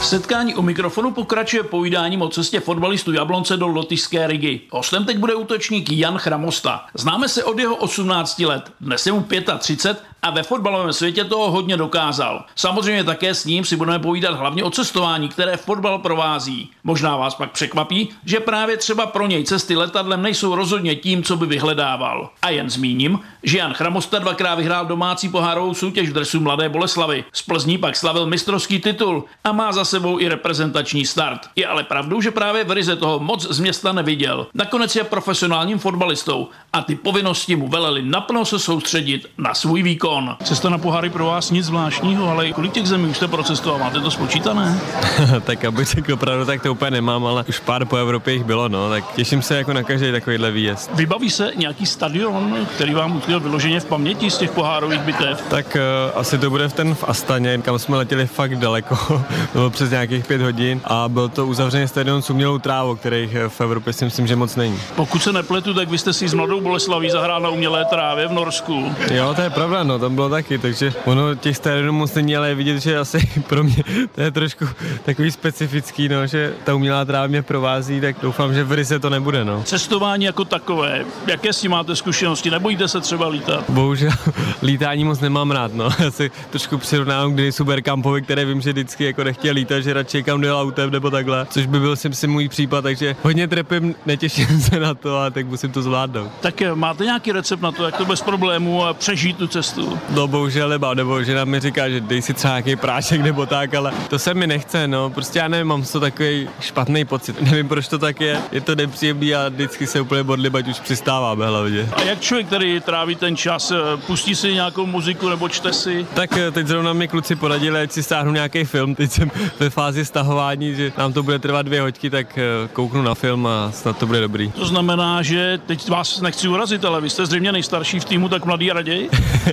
Setkání u mikrofonu pokračuje povídáním o cestě fotbalistů Jablonce do lotyšské ligy. Hostem teď bude útočník Jan Chramosta. Známe se od jeho 18 let. Dnes je mu 35 a ve fotbalovém světě toho hodně dokázal. Samozřejmě také s ním si budeme povídat hlavně o cestování, které fotbal provází. Možná vás pak překvapí, že právě třeba pro něj cesty letadlem nejsou rozhodně tím, co by vyhledával. A jen zmíním, že Jan Chramosta dvakrát vyhrál domácí pohárovou soutěž v dresu Mladé Boleslavi. Z Plzní pak slavil mistrovský titul a má za sebou i reprezentační start. Je ale pravdou, že právě v Rize toho moc z města neviděl. Nakonec je profesionálním fotbalistou a ty povinnosti mu velely naplno se soustředit na svůj výkon. Cesta na poháry pro vás nic zvláštního, ale kolik těch zemí už jste procestoval? Máte to spočítané? Tak abych řekl pravdu, tak to úplně nemám, ale už pár po Evropě jich bylo, no, tak těším se jako na každý takovýhle výjezd. Vybaví se nějaký stadion, který vám utkvěl vyloženě v paměti z těch pohárových bitev? Tak asi to bude v Astaně, kam jsme letěli fakt daleko, bylo přes nějakých 5 hodin a byl to uzavřený stadion s umělou trávou, kterých v Evropě si myslím, že moc není. Pokud se nepletu, tak vy jste si s Mladou Boleslaví zahrál na umělé trávě v Norsku. Jo, to je pravda, no, tam bylo taky, takže ono těch stadionů moc není, ale je vidět, že asi pro mě to je trošku takový specifický, no, že ta umělá tráva mě provází, tak doufám, že v Rize to nebude, no. Cestování jako takové, jaké si máte zkušenosti, nebojíte se třeba lítat? Bohužel lítání moc nemám rád, no. Já si trošku přirovnávám k Denisu Bergkampovi, který vím, že vždycky jako nechtěl lítat, že radši kam dojel autem nebo takhle, což by byl si můj případ, takže hodně trpím, netěším se na to a tak musím to zvládnout. Tak máte nějaký recept na to, jak to bez problémů přežít tu cestu? No bohužel nemám, nebo žena mi říká, že dej si třeba nějaký prášek nebo tak, ale to se mi nechce, no, prostě já nevím, mám to takový špatný pocit, nevím, proč to tak je to nepříjemný a vždycky se úplně modlím, ať už přistáváme hlavně. A jak člověk, který tráví ten čas, pustí si nějakou muziku nebo čte si? Tak teď zrovna mi kluci poradili, ať si stáhnu nějaký film, teď jsem ve fázi stahování, že nám to bude trvat 2 hodiny, tak kouknu na film a snad to bude dobrý. To znamená, že teď vás nechci urazit, ale vy jste zřejmě nejstarší v týmu, tak mladý raději?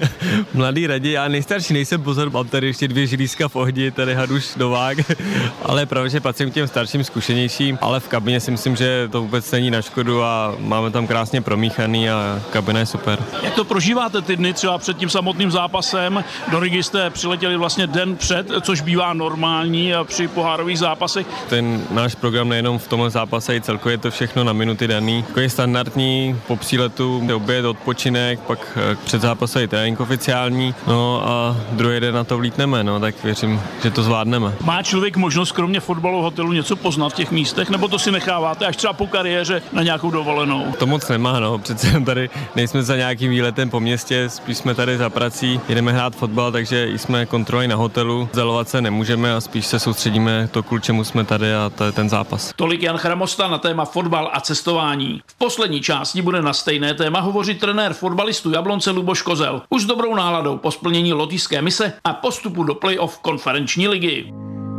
Mladý raději, já nejstarší nejsem, pozor, mám tady ještě 2 žilízka v ohni, tady Haduš Novák, ale právě, že patřím k těm starším, zkušenějším, ale v kabině si myslím, že to vůbec není na škodu a máme tam krásně promíchaný a kabina je super. Jak to prožíváte ty dny třeba před tím samotným zápasem? Do Rigy jste přiletěli vlastně den před, což bývá normální při pohárových zápasech. Ten náš program nejenom v tomhle zápase, i celkově je to všechno na minuty daný. Jako je standardní, po příletu oběd, odpočinek, pak před zápasem trénink oficiální, no a druhý den na to vlítneme, no, tak věřím, že to zvládneme. Má člověk možnost kromě fotbalu hotelu něco poznat v těch místech, nebo to si necháváte až třeba po kariéře na nějakou dovolenou? To moc nemá, no, přece tady nejsme za nějakým výletem po městě, spíš jsme tady za prací, jedeme hrát fotbal, takže jsme kontrolní na hotelu, zalovat se nemůžeme a spíš se soustředíme to, k čemu jsme tady a to je ten zápas. Tolik Jan Chramosta na téma fotbal a cestování. V poslední části bude na stejné téma hovořit trenér fotbalistů Jablonce Luboš Kozel. Už s dobrou náladou po splnění lotyšské mise a postupu do play-off konferenční ligy.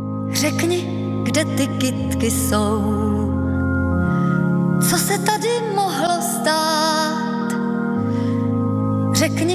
Řekni, kde ty kytky jsou, co se tady mohlo stát? Řekni,